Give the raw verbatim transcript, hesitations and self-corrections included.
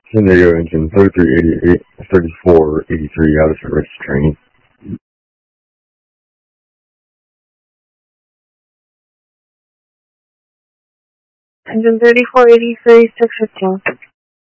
San Diego engine thirty-three eighty-eight, thirty-four eighty-three out of service training. Engine thirty-four eighty-three, six fifteen.